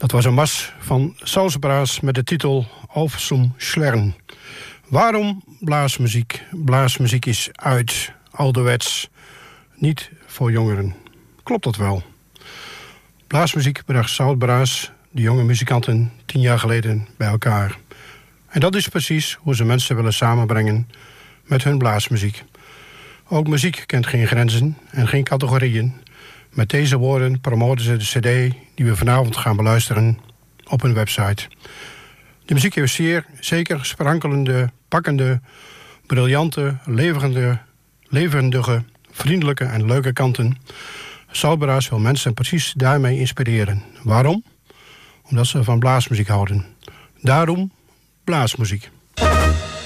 Dat was een mars van Salzbraas met de titel Auf zum Schlern. Waarom blaasmuziek? Blaasmuziek is uit, ouderwets, niet voor jongeren. Klopt dat wel? Blaasmuziek bracht Salzbraas, de jonge muzikanten, 10 jaar geleden bij elkaar. En dat is precies hoe ze mensen willen samenbrengen met hun blaasmuziek. Ook muziek kent geen grenzen en geen categorieën. Met deze woorden promoten ze de cd die we vanavond gaan beluisteren op hun website. De muziek heeft zeker sprankelende, pakkende, briljante, levendige, vriendelijke en leuke kanten. Salzbraas wil mensen precies daarmee inspireren. Waarom? Omdat ze van blaasmuziek houden. Daarom blaasmuziek.